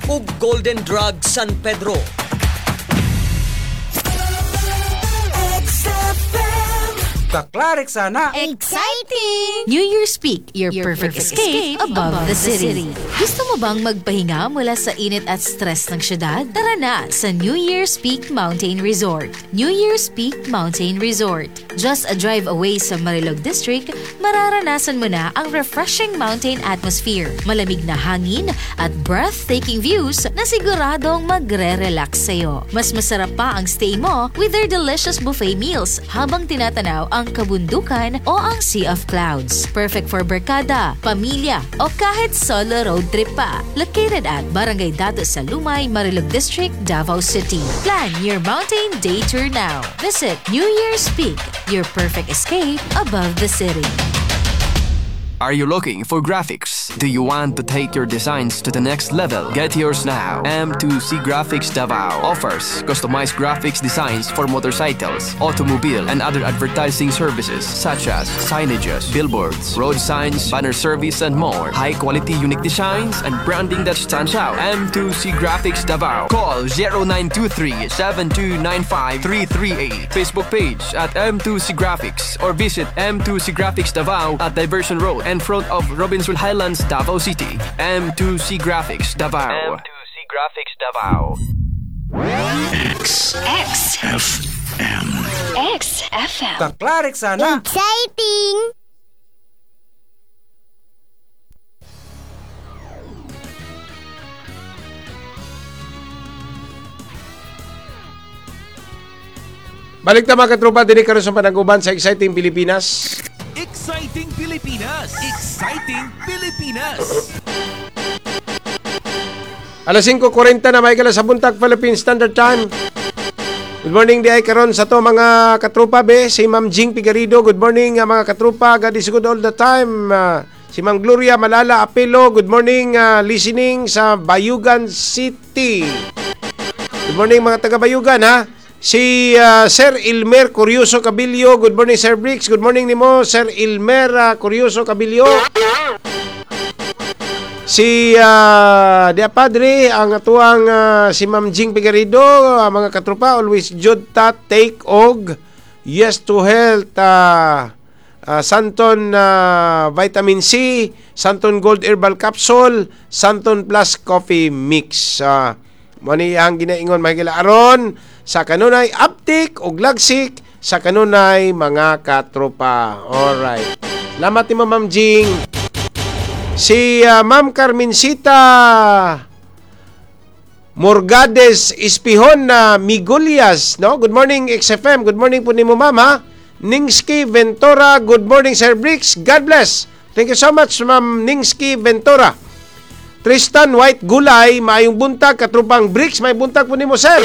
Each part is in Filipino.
ug Golden Drug San Pedro. Kaklarik sana. Exciting! New Year's Peak, your perfect escape above the city. Gusto mo bang magpahinga mula sa init at stress ng syudad? Tara na sa New Year's Peak Mountain Resort. New Year's Peak Mountain Resort. Just a drive away sa Marilog District, mararanasan mo na ang refreshing mountain atmosphere, malamig na hangin at breathtaking views na siguradong magre-relax sa'yo. Mas masarap pa ang stay mo with their delicious buffet meals habang tinatanaw ang kabundukan o ang Sea of Clouds. Perfect for barkada, pamilya o kahit solo road trip pa. Located at Barangay Dato sa Lumay, Marilog District, Davao City. Plan your mountain day tour now. Visit New Year's Peak, your perfect escape above the city. Are you looking for graphics? Do you want to take your designs to the next level? Get yours now. M2C Graphics Davao offers customized graphics designs for motorcycles, automobile, and other advertising services such as signages, billboards, road signs, banner service, and more. High-quality unique designs and branding that stands out. M2C Graphics Davao. Call 0923-7295-338. Facebook page at M2C Graphics or visit M2C Graphics Davao at Diversion Road in front of Robinson Highlands, Davao City. M2C Graphics Davao. M2C Graphics Davao. XFM. XFM. Kaklarik sana. Exciting! Balik na mga katropa, din karon sa panaguban sa Exciting Pilipinas. Exciting Pilipinas! Exciting Pilipinas! Alas 5:40 na may kala sa buntag Philippine Standard Time. Good morning di ay karon sa to mga katropa be, si Ma'am Jing Pigarido. Good morning mga katropa, God is good all the time. Si Ma'am Gloria Malala Apelo, good morning listening sa Bayugan City. Good morning mga taga Bayugan ha. Si Sir Ilmer Curioso Cabillo. Good morning Sir Bricks. Good morning nimo Sir Ilmer Curioso Cabillo. Si Dia Padre ang atuang si Ma'am Jing Pigarido, mga katropa always jud ta take og yes to health, Santon Vitamin C, Santon Gold Herbal Capsule, Santon Plus Coffee Mix. Mani ang ginaingon mahigala aron sa kanunay uptick og lagsik sa kanunay mga katropa. Alright. Salamat ni Ma'am Jing. Si Ma'am Carmencita Morgades Espihon na Migulias, no? Good morning XFM. Good morning po ni mo Ma'am ha. Ningski Ventura. Good morning Sir Bricks. God bless. Thank you so much Ma'am Ningski Ventura. Tristan White Gulay, maayong buntag, katrupang Bricks, may buntag po ni mo, sir.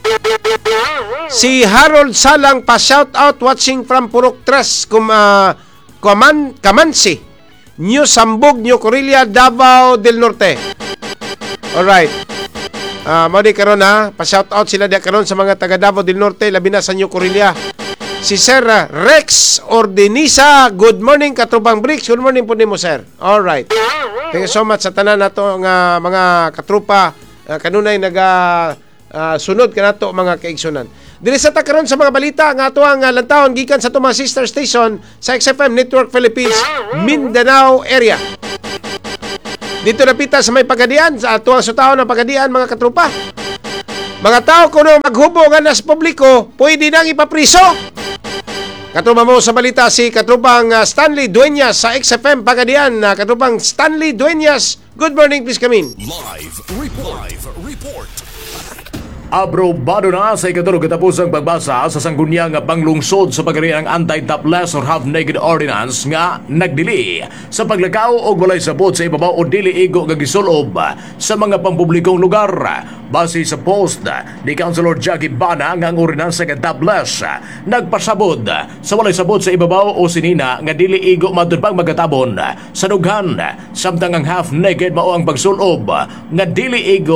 Si Harold Salang, pa-shout out watching from Purok Tres, Kamansi, New Sambog, New Corilla, Davao del Norte. Alright. Mali karon ha, pa-shout out sila diya karon sa mga taga Davao del Norte, labi na sa New Corilla. Si Sir Rex Ordenisa, good morning katrupang Bricks, good morning po ni mo, sir. Alright. Thank you so much sa tanan nato nga mga katrupa kanunay sunod kanato mga kaigsunan. Diri sa takaron sa mga balita nga ato ang lantawon gikan sa mga sister station sa XFM Network Philippines Mindanao area. Dito napita sa may Pagadian, sa ato ang sutahon ng Pagadian mga katrupa. Mga tao kuno maghubongan na sa publiko, pwede nang ipapriso. Katrupa mo sa balita si katrupang Stanley Dueñas sa XFM Pagadian. Katrupang Stanley Dueñas, good morning, please come in. Live report. Aprobado na sa ikatulog katapusang pagbasa sa sangguniang panglungsod sa pagkarian ng Anti-Topless or Half-Naked Ordinance nga nagdili sa paglakaw o walay sabot sa ibabaw o dili igo gagisulob sa mga pampublikong lugar. Base sa post ni Councilor Jackie Bana nga ang ordinansa nga topless nagpasabot sa walay sabot sa ibabaw o sinina nga dili igo madud pang magatabon sa dughan, samtang ang half-naked mao ang pagsulob nga dili igo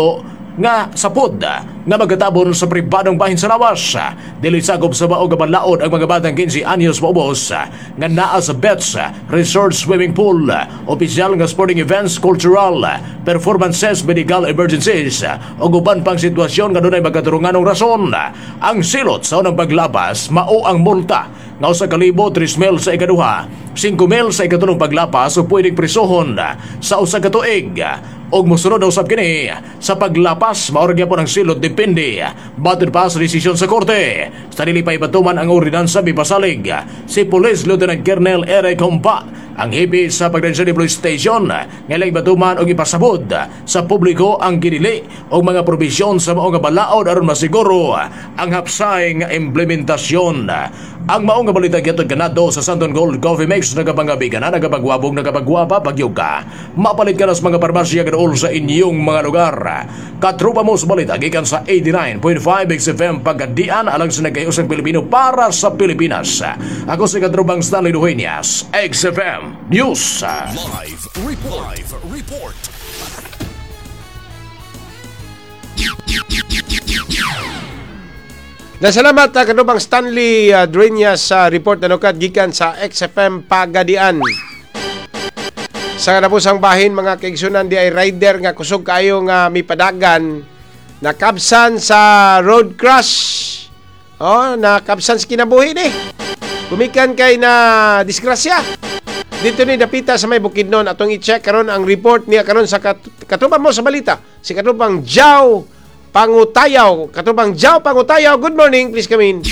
nga sapod nga magatabon sa pribadong bahin sa lawas. Dili sagop sa mao nga banlaod ang mga batang 15 anyos maubos nga naa sa Bets Resort Swimming Pool, opisyal nga sporting events, cultural, performances, medical emergencies o uban pang sitwasyon nga dunay magkaturunganong rason. Ang silot sa unang paglabas mao ang multa nga 1,000 3,000 sa ikaduha, 5,000 sa ikatulong paglapas o pwedeng prisohon sa usa ka tuig. Og mosunod usab kini sa paglapas maorag gyapon ang silot depende batud pa sa desisyon sa korte. Sa dili pa ibatuman ang ordinansa mipasalig si Police Lieutenant Colonel Eric Humpa ang hibi sa Pagdensya de Police Station ngayon batuman og ipasabod sa publiko ang ginili og mga probisyon sa mao nga balaod aron masiguro ang hapsay nga implementasyon. Ang mao nga balita gyud kanado sa Santon Gold Coffee Mix nagapangabi ka na nagapagwabog nagapagwapa pagyog ka mapalit ka na sa mga parmasya ganoon sa inyong mga lugar. Katrupa mo sa balita gikan sa 89.5 XFM Pagadian alang sa nagkayusang Pilipino para sa Pilipinas. Ako si Katrupang Stanley Dueñas, XFM News. Live report. Nasalamat kanubang Stanley Dueñas sa report na nukat gikan sa XFM Pagadian. Sa kanapusang bahin mga kaigsunan di ay rider nga kusog kayo nga mipadagan nakabsan sa road crash. Nakabsan sa kinabuhi ni. Kumikan kay na disgrasya. Dito ni dapita sa may Bukidnon atong i-check karon ang report niya karon sa katubang mo sa balita. Si katubang Jao Pangutayaw. Katubang Jao Pangutayaw. Good morning, please come in.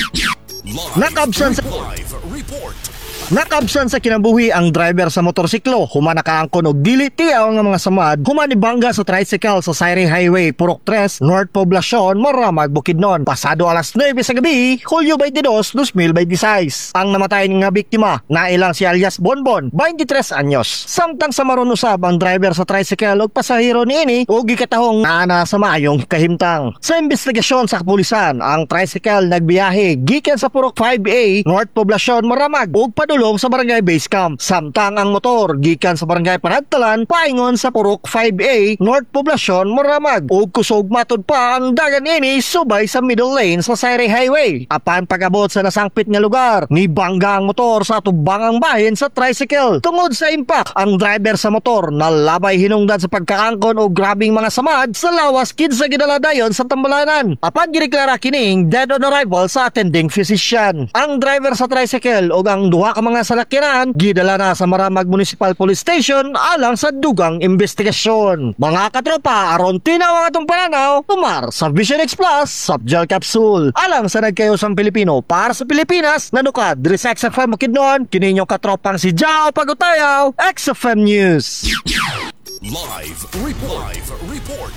Nakabsan sa kinabuhi ang driver sa motorsiklo, humana kaangkon og dili tiyaw nga mga samad, humanibangga sa tricycle sa Sayri Highway, Purok 3, North Poblacion, Moramag, Bukidnon. Pasado alas 9 sa gabi, Hulyo 22, 2026. Ang namatay nga biktima, nailang si alias Bonbon, 23 anyos. Samtang sa maron usab ang driver sa tricycle ug pasahero niini ug gikatahong naana sa maayong kahimtang. Sa investigasyon sa kapulisan, ang tricycle nagbiyahe gikan sa Purok 5A, North Poblacion, Moramag ug padulong sa Barangay Base Camp. Samtang ang motor gikan sa Barangay Panagtalan paingon sa Purok 5A, North Poblacion, Moramag ug kusog matud pa ang dagan ini subay sa middle lane sa Sayri Highway. Apan pagabot sa nasangpit nga lugar, ni bangga ang motor sa tubangang bahin sa tricycle. Tungod sa impact, ang driver sa motor nalabay hinungdan sa pagkaangkon o grabing mga samad sa lawas kid sa gidaladayon sa Tambalanan. Apan gideklara kining dead on arrival sa attending physician. Ang driver sa tricycle ug ang duha ka mga salakyanan gidala na sa Maramag Municipal Police Station alang sa dugang investigasyon. Mga katropa, aron tinaw ang atong pananaw, tumar sa Vision X Plus Subgel Capsule. Alang sa nagkayosang Pilipino para sa Pilipinas, nanukad diri sa XFM Bukidnon, kininyong katropang si Jao Pagutayaw, XFM News. Live report.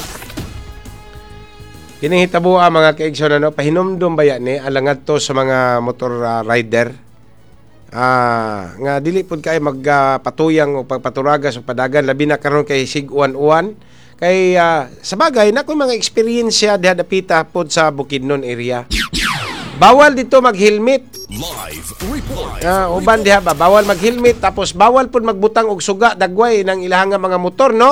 Kinihitabo mga kaigsunan pahinomdom ba yan alangad to sa mga motor rider. Nga dili pud kay magpatuyang o pagpaturagas o padagan labi na karon kay sig-uwan-uwan kay sa bagay na mga experience diha dapita pod sa Bukidnon area. Bawal dito mag-helmet. Live report. Uban diha ba bawal mag-helmet tapos bawal pud magbutang og suga dagway ng ilahang mga motor no.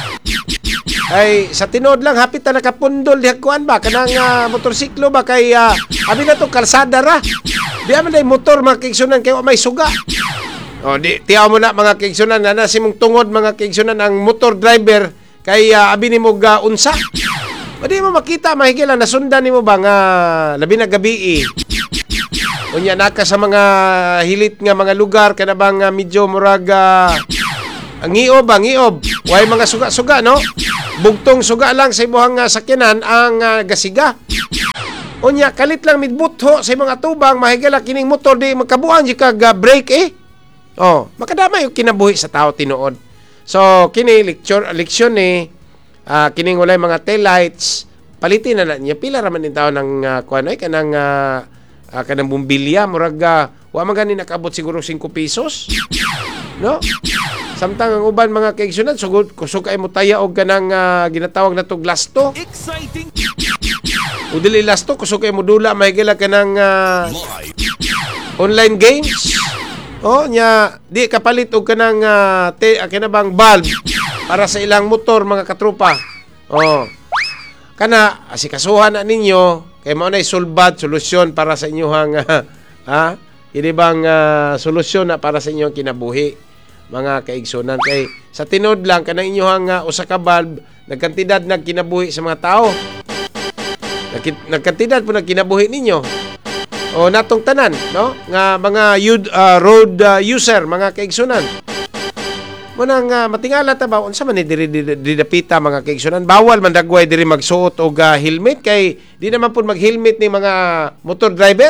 Ay sa tinod lang hapit na nakapundol diha kuan ba kanang motorsiklo ba kay abi na to kalsada ra. Di man day motor mga kaigsunan kay may suga. Di tiyaw mo na mga kaigsunan na si mong tungod mga kaigsunan ang motor driver kay abi nimo ga unsa. O di mo makita mahigila nasundan nimo ba nga labi na gabi unya naka sa mga hilit nga mga lugar kana bang medyo murag ang ngiob. Way mga suga-suga no. Bugtong suga lang sa ibuhang sakyanan ang gasiga. Unya kalit lang midbutho sa mga tubang mahigala kining motor di magkabuan di kag brake makadamay yung kinabuhi sa tao tinuod. So kini leksyon ni kining walay mga tail lights palitin na niya pila ra man din tao ng kuan kanang kanang bumbilya murag wa man gani nakabot siguro 5 pesos. No? Samtang ang uban mga kaigsunan sugod kusog kay mo taya og kanang ginatawag nato glasto. Exciting. O dili lasto kusog kay modula mahigala kanang online games. Nya di kapalit og kanang kanabang bulb para sa ilang motor mga katropa. kana asikasuhan na ninyo kay mao nay solusyon para sa inyong hindi bang solusyon na para sa inyong kinabuhi, mga kaigsunan. Kay sa tinod lang kanang inyong usa ka valve nagkantidad nagkinabuhi sa mga tao. Nagkantidad po nagkinabuhi ninyo. O natong tanan, no? Nga mga road user, mga kaigsunan. Munang matingala ta ba unsa man ni diri didapita, mga kaigsunan? Bawal man dagway diri magsuot og helmet kay di naman pud mag-helmet ni mga motor driver.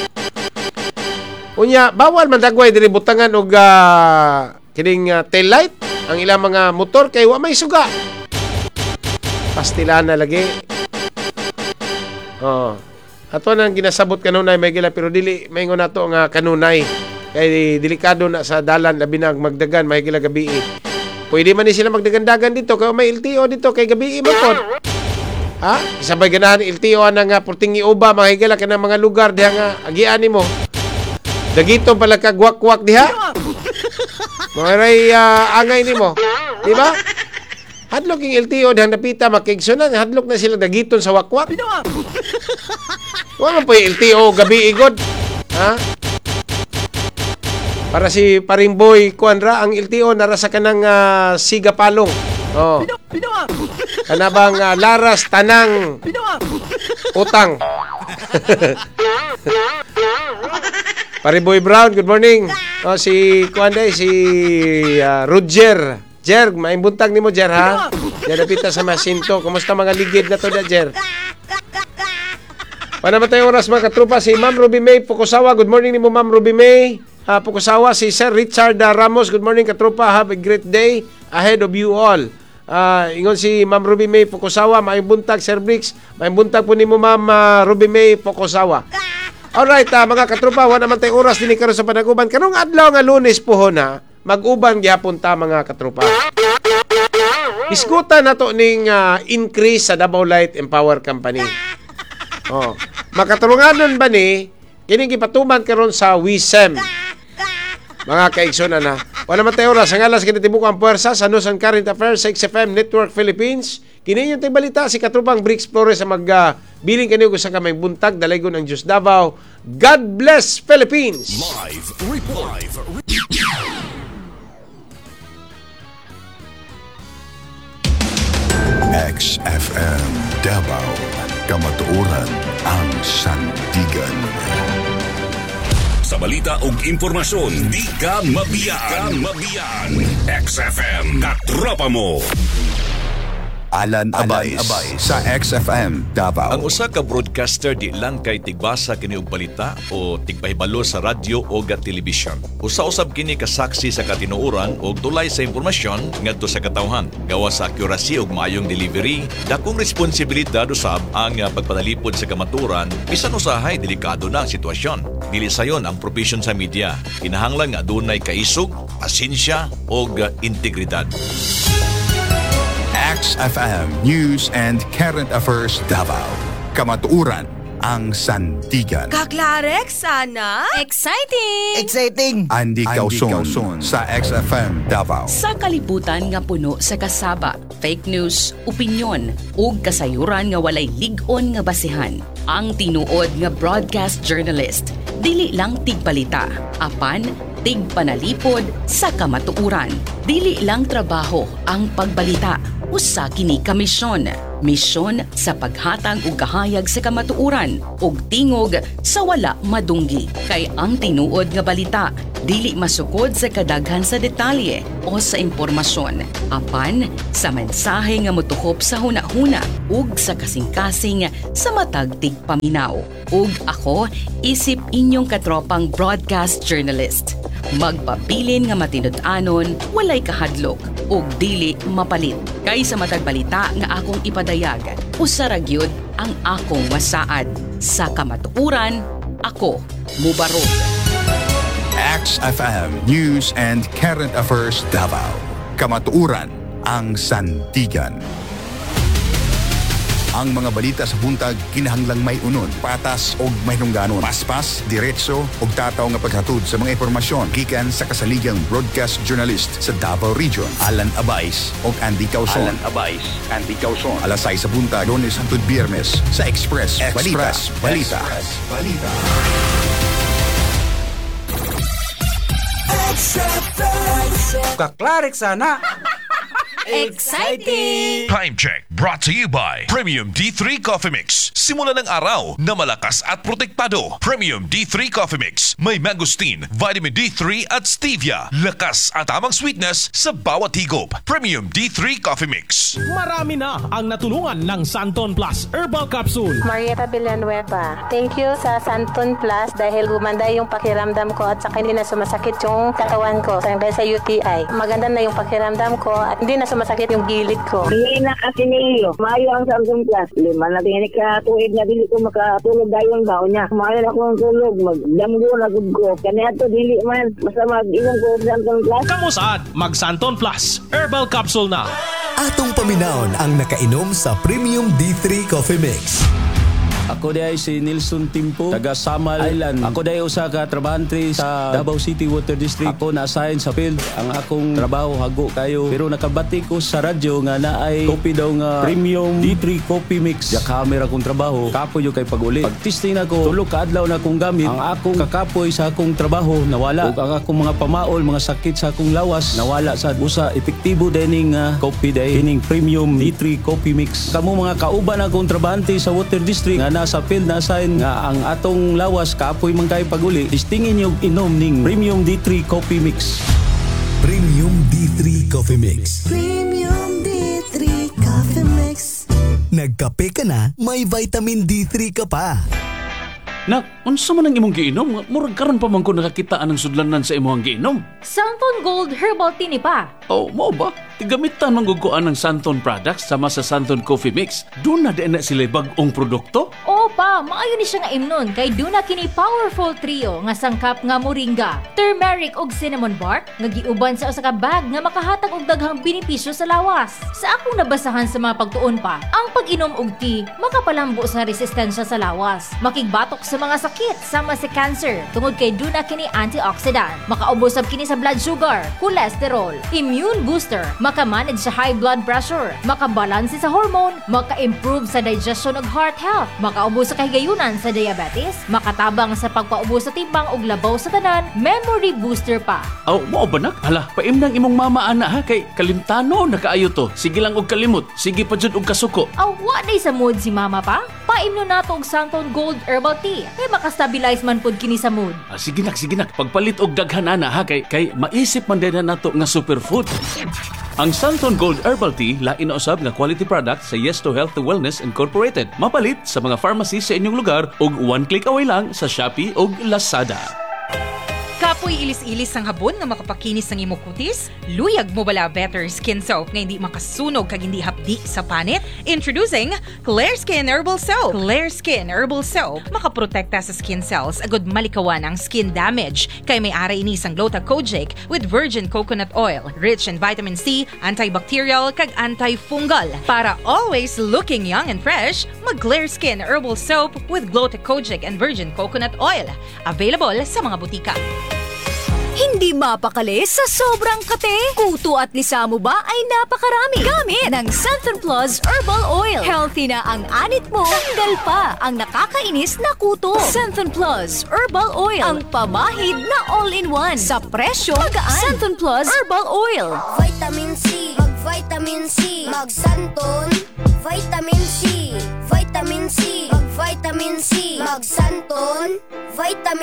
Unya bawal man dagway diri butangan og kining tail light ang ilang mga motor kay wa may suga. Pastilan na lagi. Ato nang ginasabot kanunay may gila pero dili maingon nato nga kanunay. Kay delikado na sa dalan labi na magdagan may gila gabi. Pwede man ni sila magdagandagan dito kay may LTO dito kay gabi mo pod. Isabay ganahan LTO ana nga portingi uba mga higala kanang mga lugar diha nga agian nimo. Dagito pala ka gwak-gwak diha. Maray angay nimo. Di ba? Hadlok yung LTO diha napita makigsunan, hadlok na sila dagiton sa wakwak. Wala po yung LTO gabi igod. Para si Paringboy Kuanra, ang LTO narasa ka ng sigapalong. Kanabang laras tanang utang. Paringboy Brown, good morning. Si Kuanday, si Roger. Jer, maing buntag nimo Jer ha. Jer napita sa Masinto. Kumusta mga ligid na to da Jer? Panamatay oras mga katrupa si Ma'am Ruby May Pukusawa. Good morning nimo Ma'am Ruby May. Pukusawa si Sir Richard Ramos. Good morning katrupa. Have a great day ahead of you all. Ingon si Ma'am Ruby May Pukusawa. Maing buntag Sir Bricks. Maing buntag po nimo Ma'am Ruby May Pukusawa. Alright, mga katrupa, wala naman tayo oras din karon sa panaguban. Karong adlaw nga Lunes pohon ha. Mag-uban gyapon ta mga katrupa. Iskutan nato ning increase sa Davao Light and Power Company. Makatulunganon ba ni kining gipatuman karon sa WISEM? Mga kaigsunan na. Wala man tayo oras. Ang alas kinitibuk ang puwersa sa News and Current Affairs sa XFM Network Philippines. Kini yung balita si katrupang Bricks Flores sa magbiling kanyo sa kamay buntag dalaygon ang Diyos Davao. God bless Philippines! Live report. XFM Davao, kamatuoran ang sandigan. Sa balita ug impormasyon, di ka mabiyan. XFM katropa mo. Alan Abay sa XFM Davao. Ang usa ka broadcaster di lang kay tigbasa kini og balita o tigpahibalo sa radyo o telebisyon. Usa-usab kini kasaksi sa katinuoran o tulay sa impormasyon ngadto sa katawhan. Gawa sa accuracy ug maayong delivery, dakong responsibilidad usab ang pagpanalipod sa kamaturan bisan usahay delikado na ang sitwasyon. Dili sayon ang profesyon sa media. Kinahanglan nga adunay kaisog, pasensya ug integridad. XFM News and Current Affairs Davao. Kamatuuran ang sandigan. Kaklarek sana? Exciting! Andy Causon sa XFM Davao. Sa kalibutan nga puno sa kasaba, fake news, opinyon, ug kasayuran nga walay lig-on nga basihan. Ang tinuod nga broadcast journalist, dili lang tigbalita, apan tigpanalipod sa kamatuuran. Dili lang trabaho ang pagbalita, usa kini ka misyon. Misyon sa paghatag og kahayag sa kamatuuran ug tingog sa wala madunggi. Kay ang tinuod nga balita dili masukod sa kadaghan sa detalye o sa impormasyon, apan sa mensahe nga motuhop sa hunahuna ug sa kasing-kasing sa matag tigpaminaw. Ug ako isip inyong katropang broadcast journalist. Magpabilin nga matinud-anon, walay kahadlok ug dili mapalit. Kay sa matag balita nga akong ipadayag, usa ra gyud ang akong masaad. Sa kamatuuran, ako mubarog. XFM News and Current Affairs Davao. Kamatuuran ang sandigan. Ang mga balita sa buntag kinahanglang may unon, patas og may nungganon. Paspas, diretso ug tataw nga paghatod sa mga impormasyon gikan sa kasaligang broadcast journalist sa Davao Region, Alan Abays ug Andy Causon. Alas 6 sa buntag, Lunes hangtod Biyernes sa Express Balita. Kaklarik sana. Exciting! Time check brought to you by Premium D3 Coffee Mix. Simula ng araw na malakas at protektado. Premium D3 Coffee Mix. May mangosteen, vitamin D3 at stevia. Lakas at tamang sweetness sa bawat higop. Premium D3 Coffee Mix. Marami na ang natulungan ng Santon Plus Herbal Capsule. Marieta Villanueva. Thank you sa Santon Plus dahil gumanda yung pakiramdam ko at saka hindi na sumasakit yung katawan ko dahil sa UTI. Maganda na yung pakiramdam ko at hindi na sumasakit yung gilid ko. Hindi na kasi niyo. Mayo ang Santon Plus. Lima na tingin ka tuwid na dili ko makatulog dayon daw niya. Mayo na akong tulog. Magdamgo na gud ko. Kanya to dili man. Basta mag-inom ko Santon Plus. Kamusad, mag Santon Plus Herbal Capsule na. Atong paminawon ang nakainom sa Premium D3 Coffee Mix. Ako day si Nilson Timpo, taga Samal Island. Ako day usa ka trabahante sa Davao City Water District. Ako na-assign sa field. Ang akong trabaho hago kayo. Pero nakabati ko sa radyo nga naay kopi daw nga Premium D3 Coffee Mix. Ya camera kong trabaho, kapoy kay pag-uli. Pag-testing ako, tulo ka adlaw na akong gamit. Ang akong kakapoy sa akong trabaho nawala. Ug ang akong mga pamaol, mga sakit sa akong lawas nawala sa busa. Epektibo dining coffee day, dining Premium D3 Coffee Mix. Kamo mga kauban akong trabahante sa Water District nga nasa field na sign nga ang atong lawas kapoy man kay paguli, distingin yung inom ning Premium D3 Coffee Mix. Premium D3 Coffee Mix. Premium D3 Coffee Mix. Nagkape ka na, may vitamin D3 ka pa. Nak, unsa man ang imong giinom? Murag karon pa man ko nakakitaan ng sudlanan sa imong giinom. Santon Gold Herbal Tea ni pa. Oh, mo ba? Tigamitan mangguguan ng Santon products sama sa Santon Coffee Mix. Doon na din na sila bag-ong produkto? Oo pa, maayo ni siya nga imnon kay doon na kini powerful trio nga sangkap nga moringa, turmeric ug cinnamon bark nga giuban sa usa ka bag nga makahatag og daghang benepisyo sa lawas. Sa akong nabasahan sa mga pagtuon pa, ang pag-inom og tea makapalambo sa resistensya sa lawas, makigbatok sa mga sakit sama sa cancer tungod kay doon na kini antioxidant, makaubos sab kini sa blood sugar, cholesterol, immune booster, makamanage sa high blood pressure, makabalanse sa hormone, maka-improve sa digestion ug heart health, makaubos sa kahigayunan sa diabetes, makatabang sa pagpaubos sa timbang ug labaw sa tanan, memory booster pa. Oh, mo ba nak? Hala, paimnang imong mama ana ha kay kalimtano na kaayo to. Sige lang og kalimot, sige pa jud og kasuko. Aw, wa day sa mood si mama pa? Paimno nato og Santon Gold Herbal Tea. Kay makastabilize man pud kini sa mood. Sige nak. Pagpalit og daghan ana ha kay maisip man din na nato nga superfood. Ang Santon Gold Herbal Tea lain na usab nga quality product sa Yes to Health to Wellness Incorporated. Mapalit sa mga pharmacy sa inyong lugar ug one click away lang sa Shopee ug Lazada. Kapoy ilis-ilis ang habon nga makapakinis ng imong kutis? Luyag mo bala Better Skin Soap nga hindi makasunog kag hindi hapdi sa panit? Introducing Clear Skin Herbal Soap. Clear Skin Herbal Soap makaprotekta sa skin cells agud malikawan ang skin damage kay may ara ini sang Gluta-Kojic with virgin coconut oil, rich in vitamin C, antibacterial kag antifungal. Para always looking young and fresh, mag Clear Skin Herbal Soap with Gluta-Kojic and virgin coconut oil. Available sa mga butika. Hindi mapakali sa sobrang kate. Kuto at lisa mo ba ay napakarami. Gamit ng Santon Plus Herbal Oil. Healthy na ang anit mo. Tanggal pa ang nakakainis na kuto. Santon Plus Herbal Oil. Ang pamahid na all-in-one. Sa presyo magaan. Santon Plus Herbal Oil. Vitamin C. Mag-vitamin C. Mag-Santon. Vitamin C. Vitamin C. Mag-vitamin C. Mag-Santon. Vitamin